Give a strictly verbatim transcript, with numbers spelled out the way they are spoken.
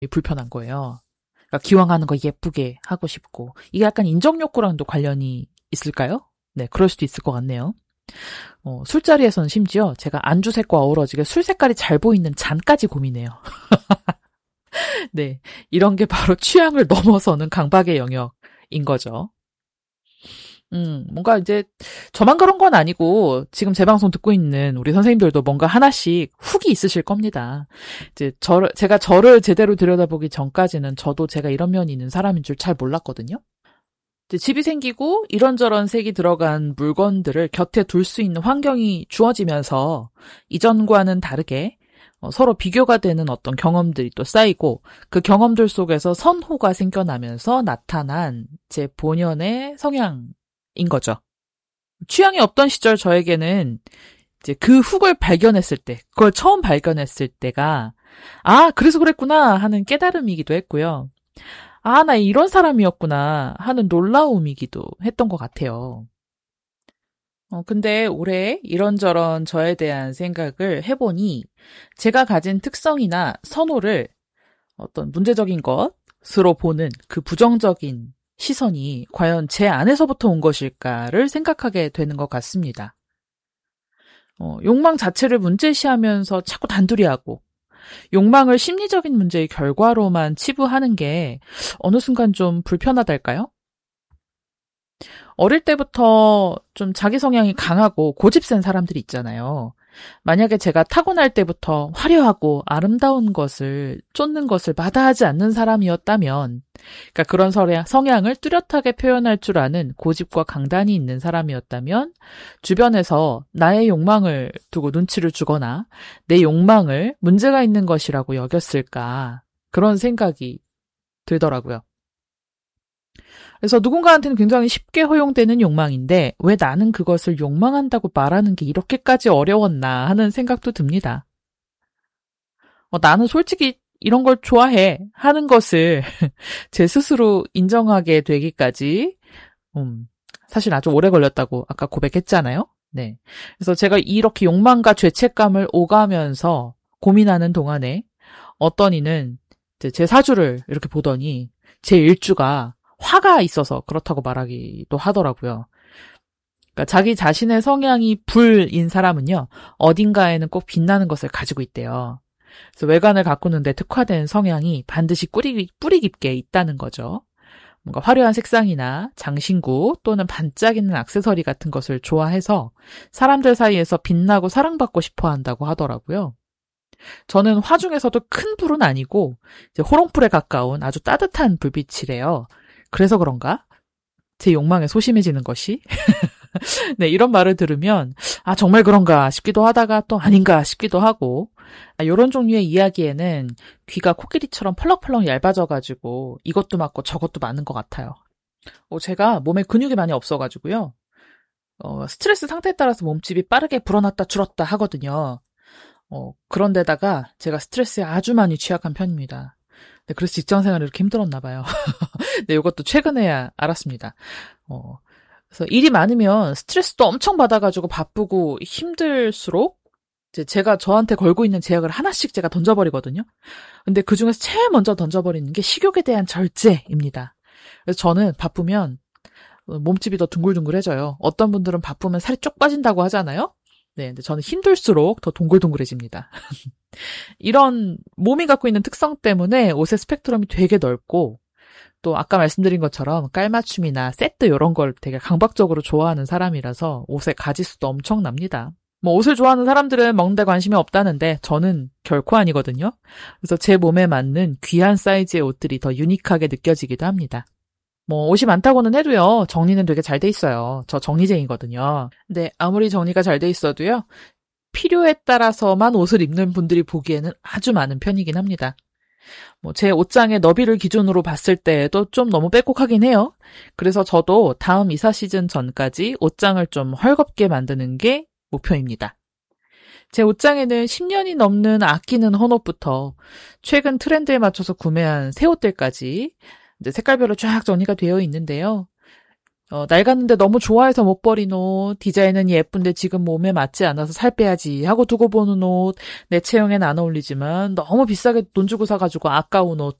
불편한 거예요. 그러니까 기왕 하는 거 예쁘게 하고 싶고 이게 약간 인정욕구랑도 관련이 있을까요? 네, 그럴 수도 있을 것 같네요. 어, 술자리에서는 심지어 제가 안주색과 어우러지게 술 색깔이 잘 보이는 잔까지 고민해요. 네, 이런 게 바로 취향을 넘어서는 강박의 영역인 거죠. 음, 뭔가 이제 저만 그런 건 아니고 지금 제 방송 듣고 있는 우리 선생님들도 뭔가 하나씩 훅이 있으실 겁니다. 이제 저를 제가 저를 제대로 들여다보기 전까지는 저도 제가 이런 면이 있는 사람인 줄 잘 몰랐거든요. 이제 집이 생기고 이런저런 색이 들어간 물건들을 곁에 둘 수 있는 환경이 주어지면서 이전과는 다르게 어, 서로 비교가 되는 어떤 경험들이 또 쌓이고 그 경험들 속에서 선호가 생겨나면서 나타난 제 본연의 성향 인 거죠. 취향이 없던 시절 저에게는 이제 그 훅을 발견했을 때, 그걸 처음 발견했을 때가 아, 그래서 그랬구나 하는 깨달음이기도 했고요. 아, 나 이런 사람이었구나 하는 놀라움이기도 했던 것 같아요. 어, 근데 올해 이런저런 저에 대한 생각을 해보니 제가 가진 특성이나 선호를 어떤 문제적인 것으로 보는 그 부정적인 시선이 과연 제 안에서부터 온 것일까를 생각하게 되는 것 같습니다. 어, 욕망 자체를 문제시하면서 자꾸 단둘이하고 욕망을 심리적인 문제의 결과로만 치부하는 게 어느 순간 좀 불편하달까요? 어릴 때부터 좀 자기 성향이 강하고 고집센 사람들이 있잖아요. 만약에 제가 타고날 때부터 화려하고 아름다운 것을 쫓는 것을 마다하지 않는 사람이었다면, 그러니까 그런 성향을 뚜렷하게 표현할 줄 아는 고집과 강단이 있는 사람이었다면, 주변에서 나의 욕망을 두고 눈치를 주거나 내 욕망을 문제가 있는 것이라고 여겼을까, 그런 생각이 들더라고요. 그래서 누군가한테는 굉장히 쉽게 허용되는 욕망인데 왜 나는 그것을 욕망한다고 말하는 게 이렇게까지 어려웠나 하는 생각도 듭니다. 어, 나는 솔직히 이런 걸 좋아해 하는 것을 제 스스로 인정하게 되기까지 음, 사실 아주 오래 걸렸다고 아까 고백했잖아요. 네. 그래서 제가 이렇게 욕망과 죄책감을 오가면서 고민하는 동안에 어떤 이는 제 사주를 이렇게 보더니 제 일주가 화가 있어서 그렇다고 말하기도 하더라고요. 그러니까 자기 자신의 성향이 불인 사람은요, 어딘가에는 꼭 빛나는 것을 가지고 있대요. 그래서 외관을 가꾸는데 특화된 성향이 반드시 뿌리, 뿌리 깊게 있다는 거죠. 뭔가 화려한 색상이나 장신구 또는 반짝이는 액세서리 같은 것을 좋아해서 사람들 사이에서 빛나고 사랑받고 싶어 한다고 하더라고요. 저는 화 중에서도 큰 불은 아니고 이제 호롱불에 가까운 아주 따뜻한 불빛이래요. 그래서 그런가? 제 욕망에 소심해지는 것이? 네, 이런 말을 들으면 아 정말 그런가 싶기도 하다가 또 아닌가 싶기도 하고 아, 이런 종류의 이야기에는 귀가 코끼리처럼 펄럭펄럭 얇아져가지고 이것도 맞고 저것도 맞는 것 같아요. 어, 제가 몸에 근육이 많이 없어가지고요. 어, 스트레스 상태에 따라서 몸집이 빠르게 불어났다 줄었다 하거든요. 어, 그런데다가 제가 스트레스에 아주 많이 취약한 편입니다. 네, 그래서 직장 생활이 이렇게 힘들었나 봐요. 네, 이것도 최근에야 알았습니다. 어, 그래서 일이 많으면 스트레스도 엄청 받아가지고 바쁘고 힘들수록 이제 제가 저한테 걸고 있는 제약을 하나씩 제가 던져버리거든요. 근데 그 중에서 제일 먼저 던져버리는 게 식욕에 대한 절제입니다. 그래서 저는 바쁘면 몸집이 더 둥글둥글해져요. 어떤 분들은 바쁘면 살이 쪽 빠진다고 하잖아요. 네, 근데 저는 힘들수록 더 동글동글해집니다. 이런 몸이 갖고 있는 특성 때문에 옷의 스펙트럼이 되게 넓고 또 아까 말씀드린 것처럼 깔맞춤이나 세트 이런 걸 되게 강박적으로 좋아하는 사람이라서 옷의 가지수도 엄청납니다. 뭐 옷을 좋아하는 사람들은 먹는 데 관심이 없다는데 저는 결코 아니거든요. 그래서 제 몸에 맞는 귀한 사이즈의 옷들이 더 유니크하게 느껴지기도 합니다. 뭐 옷이 많다고는 해도요. 정리는 되게 잘 돼 있어요. 저 정리쟁이거든요. 근데 아무리 정리가 잘 돼 있어도요. 필요에 따라서만 옷을 입는 분들이 보기에는 아주 많은 편이긴 합니다. 뭐 제 옷장의 너비를 기준으로 봤을 때에도 좀 너무 빼곡하긴 해요. 그래서 저도 다음 이사 시즌 전까지 옷장을 좀 헐겁게 만드는 게 목표입니다. 제 옷장에는 십 년이 넘는 아끼는 헌옷부터 최근 트렌드에 맞춰서 구매한 새 옷들까지 이제 색깔별로 쫙 정리가 되어 있는데요. 어, 낡았는데 너무 좋아해서 못 버린 옷, 디자인은 예쁜데 지금 몸에 맞지 않아서 살 빼야지 하고 두고 보는 옷, 내 체형엔 안 어울리지만 너무 비싸게 돈 주고 사가지고 아까운 옷,